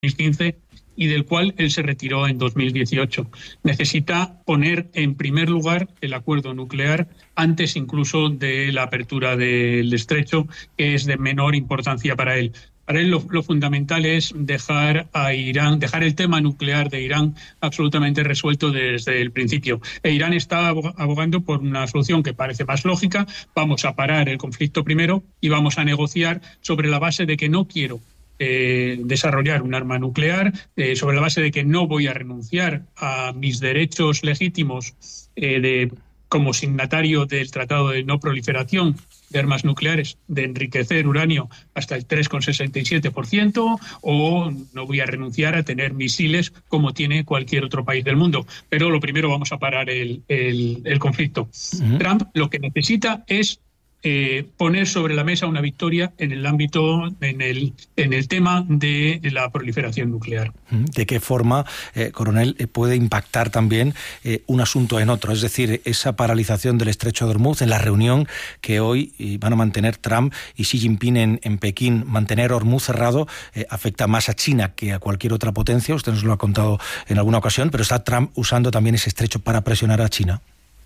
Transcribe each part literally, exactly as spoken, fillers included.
mil quince y del cual él se retiró en dos mil dieciocho. Necesita poner en primer lugar el acuerdo nuclear antes incluso de la apertura del estrecho, que es de menor importancia para él. Para él lo, lo fundamental es dejar a Irán, dejar el tema nuclear de Irán absolutamente resuelto desde el principio. E Irán está abogando por una solución que parece más lógica. Vamos a parar el conflicto primero y vamos a negociar sobre la base de que no quiero Eh, desarrollar un arma nuclear, eh, sobre la base de que no voy a renunciar a mis derechos legítimos eh, de, como signatario del Tratado de No Proliferación de Armas Nucleares, de enriquecer uranio hasta el tres coma sesenta y siete por ciento, o no voy a renunciar a tener misiles como tiene cualquier otro país del mundo. Pero lo primero vamos a parar el, el, el conflicto. Uh-huh. Trump lo que necesita es Eh, poner sobre la mesa una victoria en el ámbito, en el, en el tema de la proliferación nuclear. ¿De qué forma, eh, coronel, puede impactar también eh, un asunto en otro? Es decir, esa paralización del estrecho de Hormuz en la reunión que hoy van a mantener Trump y Xi Jinping en, en Pekín. Mantener Hormuz cerrado eh, afecta más a China que a cualquier otra potencia. Usted nos lo ha contado en alguna ocasión, pero está Trump usando también ese estrecho para presionar a China.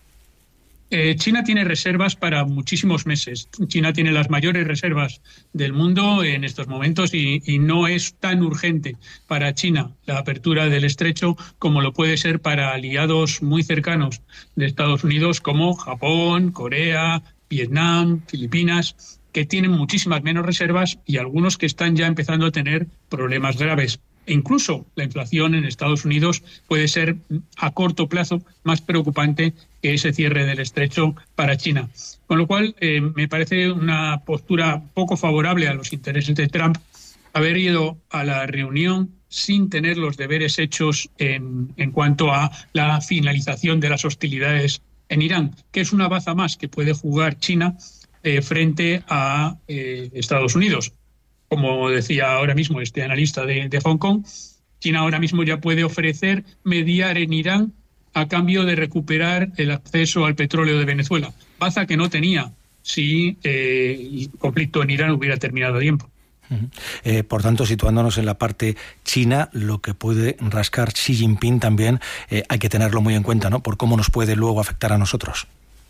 Eh, China tiene reservas para muchísimos meses. China tiene las mayores reservas del mundo en estos momentos y, y no es tan urgente para China la apertura del estrecho como lo puede ser para aliados muy cercanos de Estados Unidos como Japón, Corea, Vietnam, Filipinas, que tienen muchísimas menos reservas y algunos que están ya empezando a tener problemas graves. E incluso la inflación en Estados Unidos puede ser a corto plazo más preocupante que ese cierre del estrecho para China. Con lo cual, eh, me parece una postura poco favorable a los intereses de Trump haber ido a la reunión sin tener los deberes hechos en, en cuanto a la finalización de las hostilidades en Irán, que es una baza más que puede jugar China eh, frente a eh, Estados Unidos. Como decía ahora mismo este analista de, de Hong Kong, China ahora mismo ya puede ofrecer mediar en Irán a cambio de recuperar el acceso al petróleo de Venezuela, baza que no tenía si eh, el conflicto en Irán hubiera terminado a tiempo. Uh-huh. Eh, por tanto, situándonos en la parte china, lo que puede rascar Xi Jinping también eh, hay que tenerlo muy en cuenta, ¿no? Por cómo nos puede luego afectar a nosotros.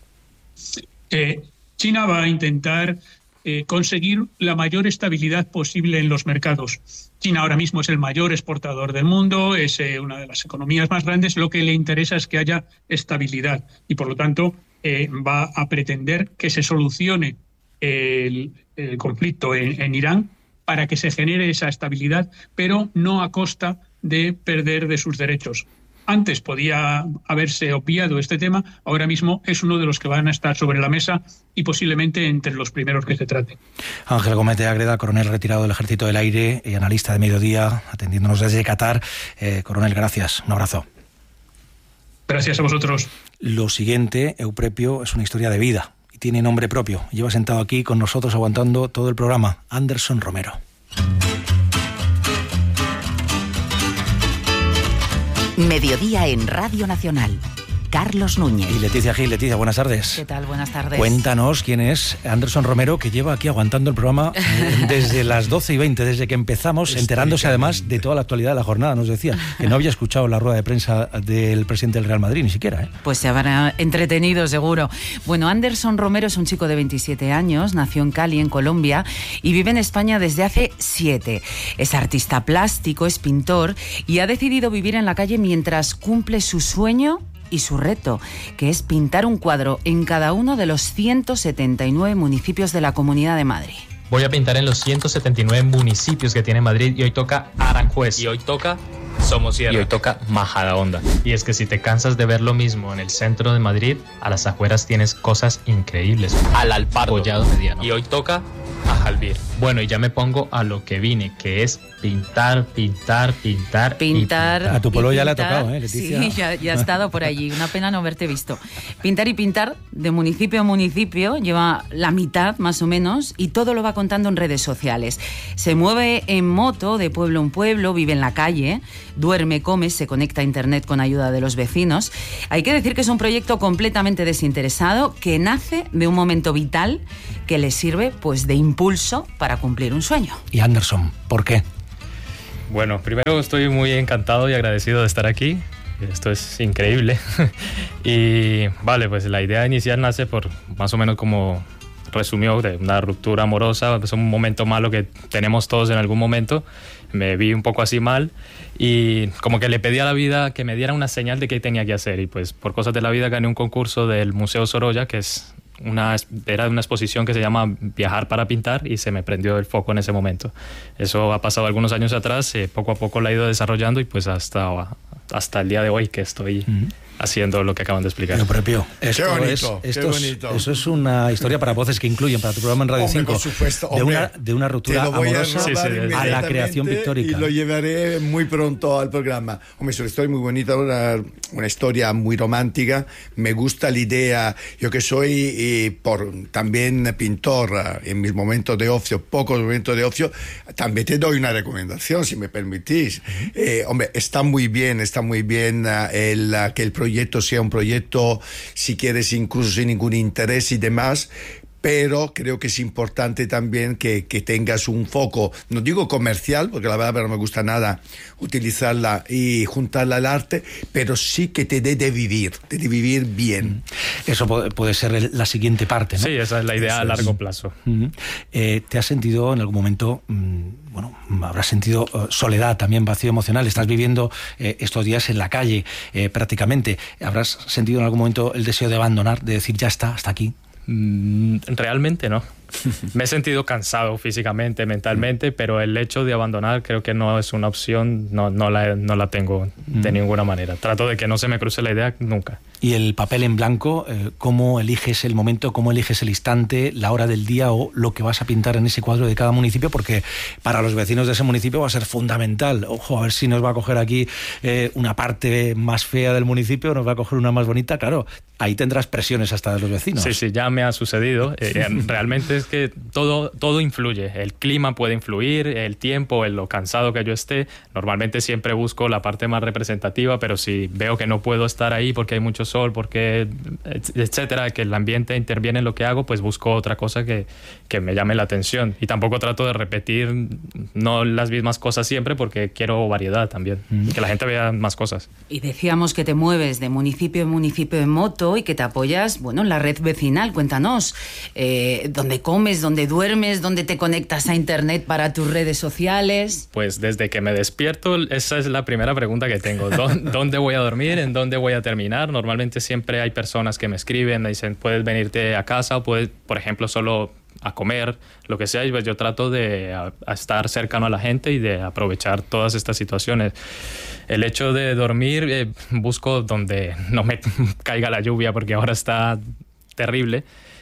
Eh, China va a intentar Eh, conseguir la mayor estabilidad posible en los mercados. China ahora mismo es el mayor exportador del mundo, es eh, una de las economías más grandes. Lo que le interesa es que haya estabilidad y, por lo tanto, eh, va a pretender que se solucione el, el conflicto en, en Irán para que se genere esa estabilidad, pero no a costa de perder de sus derechos. Antes podía haberse obviado este tema, ahora mismo es uno de los que van a estar sobre la mesa y posiblemente entre los primeros que se trate. Ángel Gómez de Ágreda, coronel retirado del Ejército del Aire y analista de Mediodía, atendiéndonos desde Qatar. Eh, coronel, gracias. Un abrazo. Gracias a vosotros. Lo siguiente, Euprepio, es una historia de vida y tiene nombre propio. Lleva sentado aquí con nosotros aguantando todo el programa, Anderson Romero. Mediodía en Radio Nacional. Carlos Núñez. Y Leticia Gil. Leticia, buenas tardes. ¿Qué tal? Buenas tardes. Cuéntanos quién es Anderson Romero, que lleva aquí aguantando el programa desde las doce y veinte, desde que empezamos, enterándose además de toda la actualidad de la jornada. Nos decía que no había escuchado la rueda de prensa del presidente del Real Madrid, ni siquiera. ¿eh? Pues se habrá entretenido, seguro. Bueno, Anderson Romero es un chico de veintisiete años, nació en Cali, en Colombia, y vive en España desde hace siete. Es artista plástico, es pintor, y ha decidido vivir en la calle mientras cumple su sueño y su reto, que es pintar un cuadro en cada uno de los ciento setenta y nueve municipios de la Comunidad de Madrid. Voy a pintar en los ciento setenta y nueve municipios que tiene Madrid y hoy toca Aranjuez. Y hoy toca Somosierra. Y hoy toca Majadahonda. Y es que si te cansas de ver lo mismo en el centro de Madrid, a las afueras tienes cosas increíbles. Al Alpardo. Collado Mediano. Y hoy toca Ajalbir. Bueno, y ya me pongo a lo que vine, que es pintar, pintar, pintar, pintar. Y... A tu pueblo ya le ha pintar, tocado, ¿eh, Leticia? Sí, ya, ya ha estado por allí. Una pena no haberte visto. Pintar y pintar, de municipio a municipio, lleva la mitad más o menos, y todo lo va contando en redes sociales. Se mueve en moto de pueblo en pueblo, vive en la calle, duerme, come, se conecta a internet con ayuda de los vecinos. Hay que decir que es un proyecto completamente desinteresado, que nace de un momento vital que le sirve pues de impulso para cumplir un sueño. Y Anderson, ¿por qué? Bueno, primero estoy muy encantado y agradecido de estar aquí. Esto es increíble. Y vale, pues la idea inicial nace por más o menos como resumió, de una ruptura amorosa. Es un momento malo que tenemos todos en algún momento. Me vi un poco así mal y como que le pedí a la vida que me diera una señal de qué tenía que hacer, y pues por cosas de la vida gané un concurso del Museo Sorolla, que es una, era una exposición que se llama Viajar para pintar, y se me prendió el foco en ese momento. Eso ha pasado algunos años atrás, eh, poco a poco la he ido desarrollando, y pues hasta, hasta el día de hoy que estoy uh-huh. haciendo lo que acaban de explicar. Lo propio. Esto qué bonito, es, qué bonito. Eso es una historia para voces que incluyen para tu programa en Radio hombre, cinco. Por supuesto, de, hombre, una, de una ruptura amorosa a, sí, sí, a la creación pictórica. Y lo llevaré muy pronto al programa. Hombre, es una historia muy bonita, una, una historia muy romántica. Me gusta la idea. Yo que soy y por, también pintor en mis momentos de ocio, pocos momentos de ocio, también te doy una recomendación, si me permitís. Uh-huh. Eh, hombre, está muy bien, está muy bien uh, el, uh, que el proyecto sea un proyecto, si quieres, incluso sin ningún interés y demás, pero creo que es importante también que, que tengas un foco, no digo comercial, porque la verdad no me gusta nada utilizarla y juntarla al arte, pero sí que te dé de vivir, de vivir bien. Eso puede, puede ser la siguiente parte, ¿no? Sí, esa es la idea. Eso a largo es. plazo. Uh-huh. Eh, ¿Te has sentido en algún momento, mmm, bueno, habrás sentido uh, soledad, también vacío emocional? Estás viviendo eh, estos días en la calle eh, prácticamente. ¿Habrás sentido en algún momento el deseo de abandonar, de decir ya está, hasta aquí? Realmente no. Me he sentido cansado físicamente, mentalmente, pero el hecho de abandonar creo que no es una opción, no, no, la, no la tengo de ninguna manera. Trato de que no se me cruce la idea nunca. Y el papel en blanco, eh, ¿cómo eliges el momento, cómo eliges el instante, la hora del día o lo que vas a pintar en ese cuadro de cada municipio? Porque para los vecinos de ese municipio va a ser fundamental. Ojo, a ver si nos va a coger aquí eh, una parte más fea del municipio, nos va a coger una más bonita. Claro, ahí tendrás presiones hasta de los vecinos. Sí, sí, ya me ha sucedido. Eh, realmente es que todo, todo influye. El clima puede influir, el tiempo, el, lo cansado que yo esté. Normalmente siempre busco la parte más representativa, pero si veo que no puedo estar ahí porque hay mucho sol, porque etcétera, que el ambiente interviene en lo que hago, pues busco otra cosa que, que me llame la atención. Y tampoco trato de repetir no las mismas cosas siempre, porque quiero variedad también, mm. que la gente vea más cosas. Y decíamos que te mueves de municipio en municipio en moto y que te apoyas, bueno, en la red vecinal. Cuéntanos, eh, ¿dónde comes, dónde duermes, dónde te conectas a internet para tus redes sociales? Pues desde que me despierto, esa es la primera pregunta que tengo. ¿Dónde voy a dormir? ¿En dónde voy a terminar? Normalmente siempre hay personas que me escriben, me dicen, puedes venirte a casa o puedes, por ejemplo, solo a comer, lo que sea, y pues yo trato de a, a estar cercano a la gente y de aprovechar todas estas situaciones. El hecho de dormir, eh, busco donde no me caiga la lluvia, porque ahora está terrible,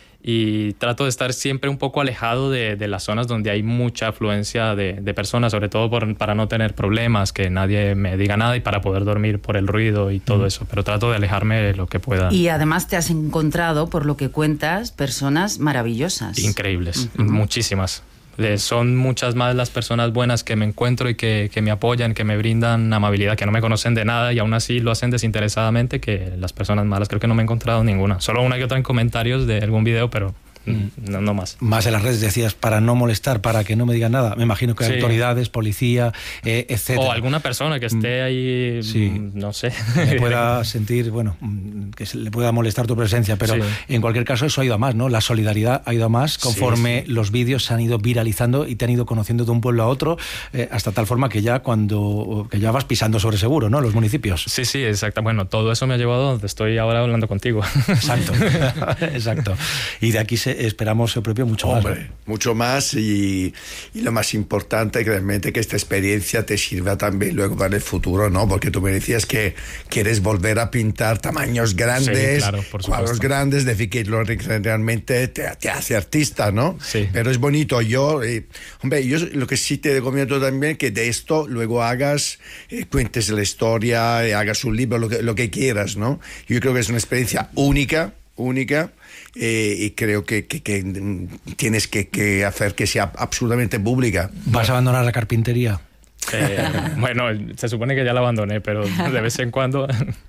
y trato de estar siempre un poco alejado de, de las zonas donde hay mucha afluencia de, de personas, sobre todo por, para no tener problemas, que nadie me diga nada y para poder dormir por el ruido y todo mm. eso, pero trato de alejarme de lo que pueda. Y además te has encontrado, por lo que cuentas, personas maravillosas. Increíbles, uh-huh. muchísimas. Son muchas más las personas buenas que me encuentro y que, que me apoyan, que me brindan amabilidad, que no me conocen de nada y aún así lo hacen desinteresadamente, que las personas malas creo que no me he encontrado ninguna. Solo una que otra en comentarios de algún video, pero no, no más. Más en las redes decías, para no molestar, para que no me digan nada. Me imagino que sí. autoridades, policía, eh, etcétera. O alguna persona que esté ahí, sí. no sé. Que pueda sentir, bueno, que se le pueda molestar tu presencia, pero sí. en cualquier caso eso ha ido a más, ¿no? La solidaridad ha ido a más conforme sí, sí. los vídeos se han ido viralizando y te han ido conociendo de un pueblo a otro, eh, hasta tal forma que ya cuando que ya vas pisando sobre seguro, ¿no? Los municipios. Sí, sí, exacto. Bueno, todo eso me ha llevado a donde estoy ahora hablando contigo. Exacto, exacto. Y de aquí se esperamos el propio mucho Hombre, más. ¿no? Mucho más y, y lo más importante, realmente que esta experiencia te sirva también luego para el futuro, ¿no? Porque tú me decías que quieres volver a pintar tamaños grandes, sí, claro, por cuadros grandes, decir que lo realmente te, te hace artista, ¿no? Sí. Pero es bonito. Yo, eh, hombre, yo lo que sí te recomiendo también que de esto luego hagas, eh, cuentes la historia, eh, hagas un libro, lo que, lo que quieras, ¿no? Yo creo que es una experiencia única, única. Eh, y creo que, que, que tienes que, que hacer que sea absolutamente pública. ¿Vas a abandonar la carpintería? Eh, bueno, se supone que ya la abandoné, pero de vez en cuando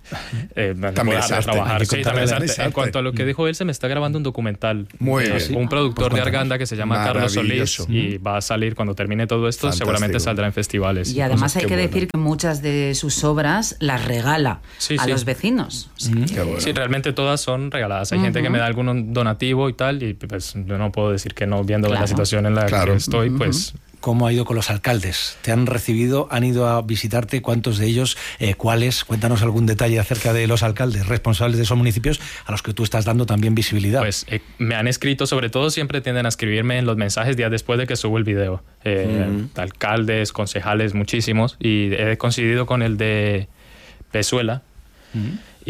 eh, me también puedo dejar de trabajar. Sí, también es arte. En cuanto a lo que dijo él, se me está grabando un documental. Muy eh, bien. Un productor pues de Arganda que se llama Carlos Solís y va a salir cuando termine todo esto. Fantástico. Seguramente saldrá en festivales. Y además Cosas, hay que bueno. decir que muchas de sus obras las regala sí, a sí. los vecinos. O sea, Mm. que... bueno. Sí, realmente todas son regaladas. Hay uh-huh. gente que me da algún donativo y tal, y pues yo no puedo decir que no, viendo claro. la situación en la claro. que estoy, uh-huh. pues... ¿Cómo ha ido con los alcaldes? ¿Te han recibido? ¿Han ido a visitarte? ¿Cuántos de ellos? Eh, ¿Cuáles? Cuéntanos algún detalle acerca de los alcaldes responsables de esos municipios a los que tú estás dando también visibilidad. Pues eh, me han escrito, sobre todo siempre tienden a escribirme en los mensajes días después de que subo el video. Eh, mm. Alcaldes, concejales, muchísimos. Y he coincidido con el de Pezuela. Mm.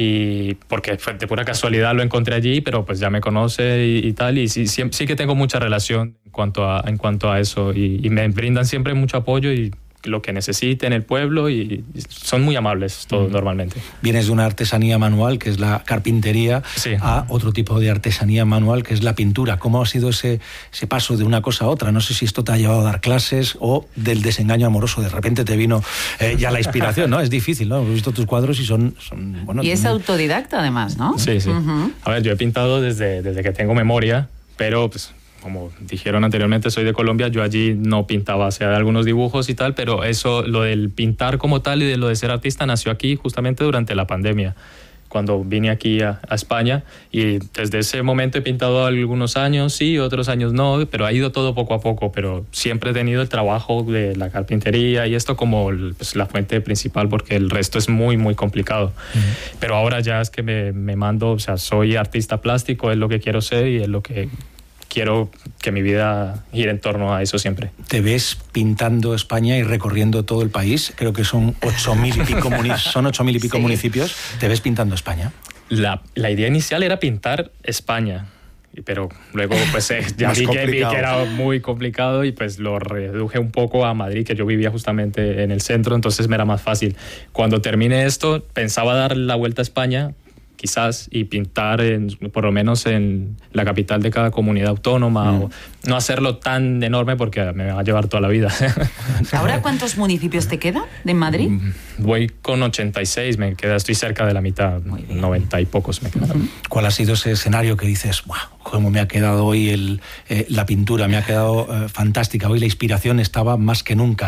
Y porque de pura casualidad lo encontré allí, pero pues ya me conoce y, y tal, y sí, sí, sí que tengo mucha relación en cuanto a, en cuanto a eso, y, y me brindan siempre mucho apoyo y lo que necesiten el pueblo, y, y son muy amables todos mm. normalmente. Vienes de una artesanía manual, que es la carpintería, sí. a otro tipo de artesanía manual, que es la pintura. ¿Cómo ha sido ese, ese paso de una cosa a otra? No sé si esto te ha llevado a dar clases o del desengaño amoroso, de repente te vino eh, ya la inspiración, ¿no? Es difícil, ¿no? He visto tus cuadros y son... son bueno, y es muy... autodidacta además, ¿no? Sí, sí. Uh-huh. A ver, yo he pintado desde, desde que tengo memoria, pero pues... como dijeron anteriormente, soy de Colombia, yo allí no pintaba, o sea, de algunos dibujos y tal, pero eso, lo del pintar como tal y de lo de ser artista nació aquí justamente durante la pandemia, cuando vine aquí a, a España, y desde ese momento he pintado algunos años, sí, otros años no, pero ha ido todo poco a poco, pero siempre he tenido el trabajo de la carpintería y esto como pues, la fuente principal, porque el resto es muy, muy complicado. Uh-huh. Pero ahora ya es que me, me mando, o sea, soy artista plástico, es lo que quiero ser y es lo que... quiero que mi vida gire en torno a eso siempre. ¿Te ves pintando España y recorriendo todo el país? Creo que son ocho mil y pico, muni- son ocho mil y pico sí. municipios. ¿Te ves pintando España? La, la idea inicial era pintar España, pero luego pues eh, ya vi que, vi que era muy complicado y pues lo reduje un poco a Madrid, que yo vivía justamente en el centro, entonces me era más fácil. Cuando termine esto, pensaba dar la vuelta a España, quizás, y pintar en, por lo menos en la capital de cada comunidad autónoma, mm. o no hacerlo tan enorme porque me va a llevar toda la vida. ¿Ahora cuántos municipios te quedan de Madrid? Voy con ochenta y seis, me queda, estoy cerca de la mitad, noventa y pocos me quedan. ¿Cuál ha sido ese escenario que dices, wow, cómo me ha quedado hoy el, eh, la pintura, me ha quedado eh, fantástica, hoy la inspiración estaba más que nunca?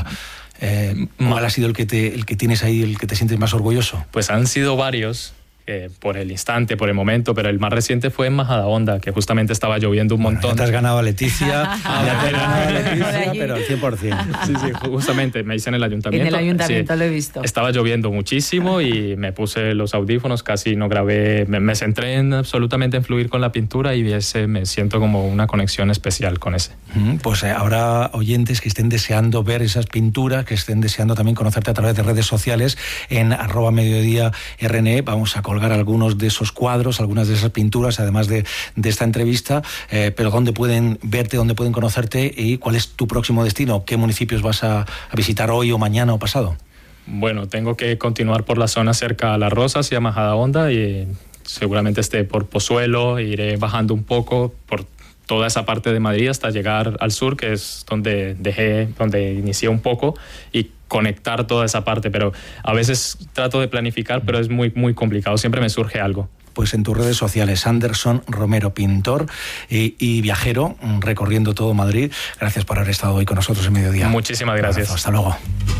Eh, ¿Cuál ha sido el que, te, el que tienes ahí, el que te sientes más orgulloso? Pues han sido varios. Eh, por el instante, por el momento, pero el más reciente fue en Majadahonda, que justamente estaba lloviendo un bueno, montón. Ya te has ganado a Leticia, ya te has ganado a Leticia, pero al cien por ciento. Sí, sí, justamente, me hice en el ayuntamiento. En el ayuntamiento sí, lo he visto. Estaba lloviendo muchísimo y me puse los audífonos, casi no grabé, me, me centré en, absolutamente en fluir con la pintura y ese me siento como una conexión especial con ese. Pues eh, habrá oyentes que estén deseando ver esas pinturas, que estén deseando también conocerte a través de redes sociales en arroba mediodía R N E. Vamos a colgar algunos de esos cuadros, algunas de esas pinturas, además de, de esta entrevista, eh, pero ¿dónde pueden verte, dónde pueden conocerte y cuál es tu próximo destino? ¿Qué municipios vas a, a visitar hoy o mañana o pasado? Bueno, tengo que continuar por la zona cerca a Las Rosas y a Majadahonda y seguramente esté por Pozuelo, iré bajando un poco por toda esa parte de Madrid hasta llegar al sur, que es donde dejé, donde inicié un poco, y conectar toda esa parte, pero a veces trato de planificar, pero es muy, muy complicado, siempre me surge algo. Pues en tus redes sociales, Anderson Romero, pintor y, y viajero, recorriendo todo Madrid. Gracias por haber estado hoy con nosotros en Mediodía. Muchísimas gracias. Hasta luego.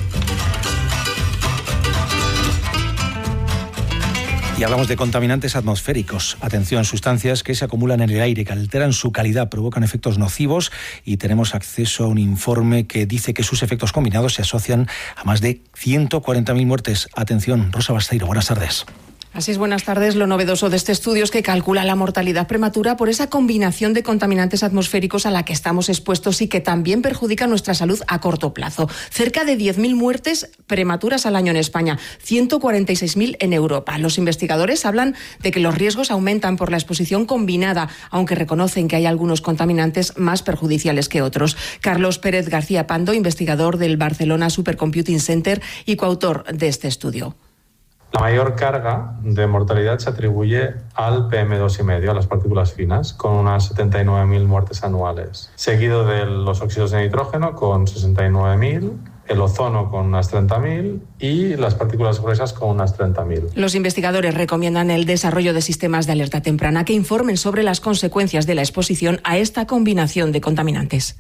Y hablamos de contaminantes atmosféricos. Atención, sustancias que se acumulan en el aire, que alteran su calidad, provocan efectos nocivos y tenemos acceso a un informe que dice que sus efectos combinados se asocian a más de ciento cuarenta mil muertes. Atención, Rosa Basteiro, buenas tardes. Así es, buenas tardes. Lo novedoso de este estudio es que calcula la mortalidad prematura por esa combinación de contaminantes atmosféricos a la que estamos expuestos y que también perjudica nuestra salud a corto plazo. Cerca de diez mil muertes prematuras al año en España, ciento cuarenta y seis mil en Europa. Los investigadores hablan de que los riesgos aumentan por la exposición combinada, aunque reconocen que hay algunos contaminantes más perjudiciales que otros. Carlos Pérez García Pando, investigador del Barcelona Supercomputing Center y coautor de este estudio. La mayor carga de mortalidad se atribuye al P M dos coma cinco, a las partículas finas, con unas setenta y nueve mil muertes anuales, seguido de los óxidos de nitrógeno con sesenta y nueve mil, el ozono con unas treinta mil y las partículas gruesas con unas treinta mil. Los investigadores recomiendan el desarrollo de sistemas de alerta temprana que informen sobre las consecuencias de la exposición a esta combinación de contaminantes.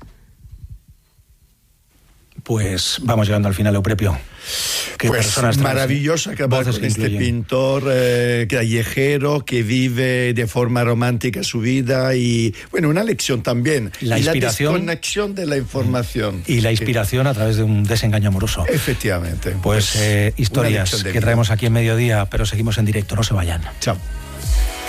Pues vamos llegando al final, Euprepio. Qué pues maravilloso acabar con este pintor eh, callejero que vive de forma romántica su vida y, bueno, una lección también. La y inspiración. La desconexión de la información. Y la inspiración a través de un desengaño amoroso. Efectivamente. Pues, pues eh, historias que traemos aquí en Mediodía, pero seguimos en directo, no se vayan. Chao.